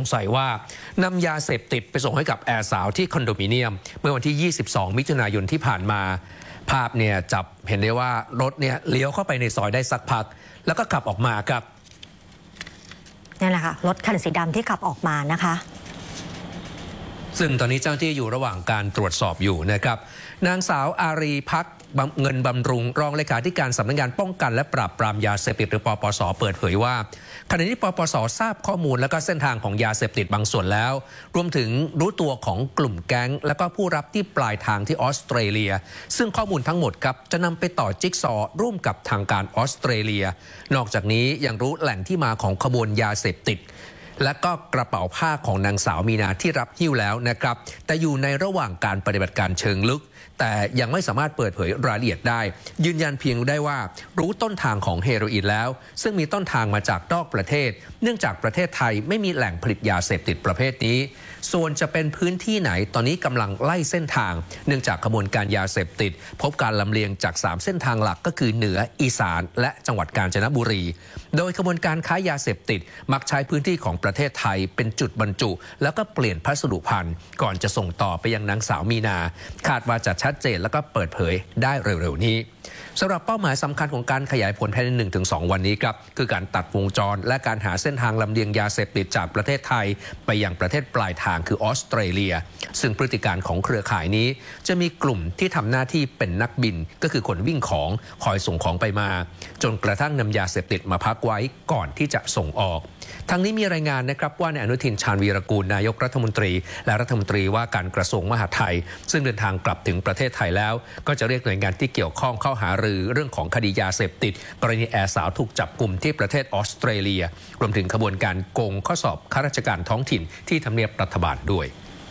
สัยว่านำยาเสพติดไปส่งให้กับแอร์สาวที่คอนโดมิเนียมเมื่อวันที่ 22 มิถุนายนที่ผ่านมาภาพเนี่ยจับเห็นได้ว่ารถเนี่ยเลี้ยวเข้าไปในซอยได้สักพักแล้วก็ขับออกมาครับนี่แหละค่ะรถคันสีดำที่ขับออกมานะคะซึ่งตอนนี้เจ้าหน้าที่อยู่ระหว่างการตรวจสอบอยู่นะครับนางสาวอารีพักเงินบำรุงรองเลขาธิการสำนักงานป้องกันและปราบปรามยาเสพติดหรือปปส.เปิดเผยว่าขณะนี้ปปส.ทราบข้อมูลและก็เส้นทางของยาเสพติดบางส่วนแล้วรวมถึงรู้ตัวของกลุ่มแก๊งและก็ผู้รับที่ปลายทางที่ออสเตรเลียซึ่งข้อมูลทั้งหมดครับจะนำไปต่อจิ๊กซอว์ร่วมกับทางการออสเตรเลียนอกจากนี้ยังรู้แหล่งที่มาของขบวนยาเสพติดและก็กระเป๋าผ้าของนางสาวมีนาที่รับหิ้วแล้วนะครับแต่อยู่ในระหว่างการปฏิบัติการเชิงลึกแต่ยังไม่สามารถเปิดเผยรายละเอียดได้ยืนยันเพียงได้ว่ารู้ต้นทางของเฮโรอีนแล้วซึ่งมีต้นทางมาจากนอกประเทศเนื่องจากประเทศไทยไม่มีแหล่งผลิตยาเสพติดประเภทนี้ส่วนจะเป็นพื้นที่ไหนตอนนี้กำลังไล่เส้นทางเนื่องจากขบวนการยาเสพติดพบการลำเลียงจาก3เส้นทางหลักก็คือเหนืออีสานและจังหวัดกาญจนบุรีโดยขบวนการค้ายาเสพติดมักใช้พื้นที่ของประเทศไทยเป็นจุดบรรจุแล้วก็เปลี่ยนพัสดุภัณฑ์ก่อนจะส่งต่อไปยังนางสาวมีนาคาดว่าจะชัดเจนแล้วก็เปิดเผยได้เร็วๆนี้สำหรับเป้าหมายสำคัญของการขยายผลภายใน 1-2 วันนี้ครับคือการตัดวงจรและการหาเส้นทางลำเลียงยาเสพติดจากประเทศไทยไปยังประเทศปลายทางคือออสเตรเลียซึ่งพฤติการของเครือข่ายนี้จะมีกลุ่มที่ทำหน้าที่เป็นนักบินก็คือคนวิ่งของคอยส่งของไปมาจนกระทั่งนำยาเสพติดมาพักไว้ก่อนที่จะส่งออกทั้งนี้มีรายงานนะครับว่านายอนุทินชาญวีรกูลนายกรัฐมนตรีและรัฐมนตรีว่าการกระทรวงมหาดไทยซึ่งเดินทางกลับถึงประเทศไทยแล้วก็จะเรียกหน่วยงานที่เกี่ยวข้องเข้าหารือเรื่องของคดียาเสพติดกรณีแอร์สาวถูกจับกุมที่ประเทศออสเตรเลียรวมถึงขบวนการโกงข้อสอบข้าราชการท้องถิ่นที่ทำเนียบรัฐบาลด้วย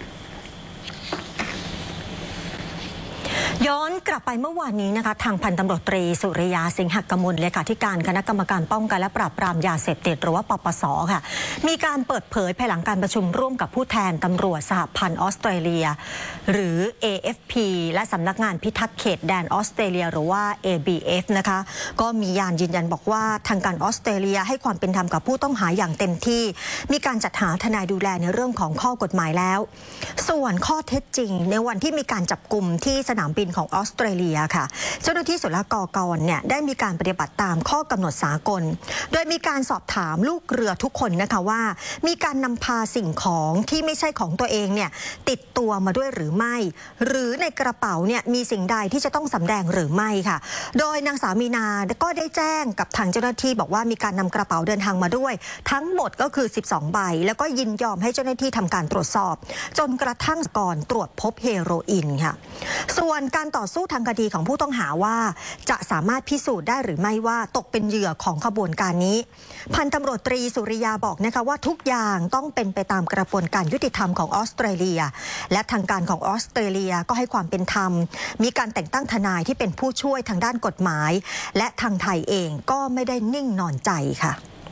ย้อนกลับไปเมื่อวานนี้นะคะทางพันตำรวจตรีสุริยาสิงหกมลเลขาธิการคณะกรรมการป้องกันและปราบปรามยาเสพติดหรือว่าปปส.ค่ะมีการเปิดเผยภายหลังการประชุมร่วมกับผู้แทนตำรวจสหพันธ์ออสเตรเลียหรือ AFP และสำนักงานพิทักษ์เขตแดนออสเตรเลียหรือว่า ABF นะคะก็มีการยืนยันบอกว่าทางการออสเตรเลียให้ความเป็นธรรมกับผู้ต้องหาอย่างเต็มที่มีการจัดหาทนายดูแลในเรื่องของข้อกฎหมายแล้วส่วนข้อเท็จจริงในวันที่มีการจับกุมที่สนามบินของออสเตรเลียค่ะเจ้าหน้าที่ศุลกากรเนี่ยได้มีการปฏิบัติตามข้อกำหนดสากลโดยมีการสอบถามลูกเรือทุกคนนะคะว่ามีการนำพาสิ่งของที่ไม่ใช่ของตัวเองเนี่ยติดตัวมาด้วยหรือไม่หรือในกระเป๋าเนี่ยมีสิ่งใดที่จะต้องสำแดงหรือไม่ค่ะโดยนางสาวมีนาก็ได้แจ้งกับทางเจ้าหน้าที่บอกว่ามีการนำกระเป๋าเดินทางมาด้วยทั้งหมดก็คือ12ใบแล้วก็ยินยอมให้เจ้าหน้าที่ทำการตรวจสอบจนกระทั่งก่อนตรวจพบเฮโรอีนค่ะส่วนการต่อสู้ทางคดีของผู้ต้องหาว่าจะสามารถพิสูจน์ได้หรือไม่ว่าตกเป็นเหยื่อของขบวนการนี้พันตำรวจตรีสุริยาบอกนะคะว่าทุกอย่างต้องเป็นไปตามกระบวนการยุติธรรมของออสเตรเลียและทางการของออสเตรเลียก็ให้ความเป็นธรรมมีการแต่งตั้งทนายที่เป็นผู้ช่วยทางด้านกฎหมายและทางไทยเองก็ไม่ได้นิ่งนอนใจค่ะ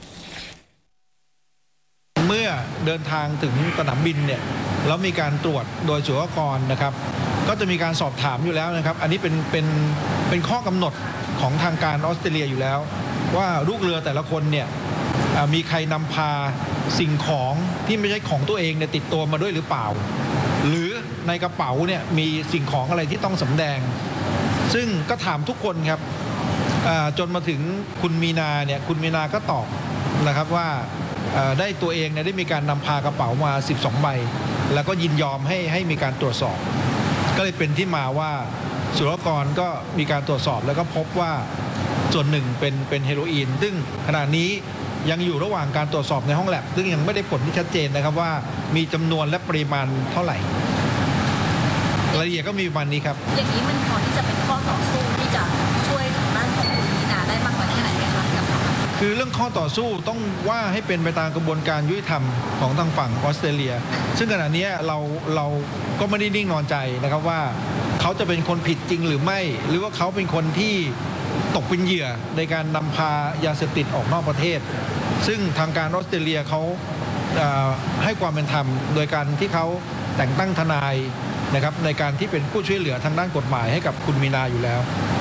เมื่อเดินทางถึงสนามบินเนี่ยแล้วมีการตรวจโดยศุลกากรนะครับก็จะมีการสอบถามอยู่แล้วนะครับอันนี้เป็นข้อกำหนดของทางการออสเตรเลียอยู่แล้วว่าลูกเรือแต่ละคนเนี่ยมีใครนำพาสิ่งของที่ไม่ใช่ของตัวเองเนี่ยติดตัวมาด้วยหรือเปล่าหรือในกระเป๋าเนี่ยมีสิ่งของอะไรที่ต้องสำแดงซึ่งก็ถามทุกคนครับจนมาถึงคุณมีนาเนี่ยคุณมีนาก็ตอบนะครับว่าได้ตัวเองเนี่ยได้มีการนำพากระเป๋ามา12ใบแล้วก็ยินยอมให้มีการตรวจสอบก็เลยเป็นที่มาว่าศุลกากรก็มีการตรวจสอบแล้วก็พบว่าส่วนหนึ่งเป็นเฮโรอีนซึ่งขณะนี้ยังอยู่ระหว่างการตรวจสอบในห้องแลบซึ่งยังไม่ได้ผลที่ชัดเจนนะครับว่ามีจำนวนและปริมาณเท่าไหร่รายละเอียดก็มีประมาณนี้ครับอย่างนี้มันพอที่จะเป็นข้อต่อสู้ที่จะช่วยทางด้านของคุณมีนาได้มากกว่าแค่ไหนไหมคะคือเรื่องข้อต่อสู้ต้องว่าให้เป็นไปตามกระบวนการยุติธรรมของทางฝั่งออสเตรเลียซึ่งขณะนี้เราก็ไม่ได้นิ่งนอนใจนะครับว่าเขาจะเป็นคนผิดจริงหรือไม่หรือว่าเขาเป็นคนที่ตกเป็นเหยื่อในการนำพายาเสพติดออกนอกประเทศซึ่งทางการออสเตรเลียเขาให้ความเป็นธรรมโดยการที่เขาแต่งตั้งทนายนะครับในการที่เป็นผู้ช่วยเหลือทางด้านกฎหมายให้กับคุณมีนาอยู่แล้ว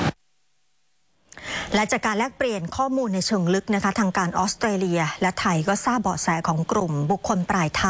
และจากการแลกเปลี่ยนข้อมูลในเชิงลึกนะคะทางการออสเตรเลียและไทยก็ทราบเบาะแสของกลุ่มบุคคลปลายทาง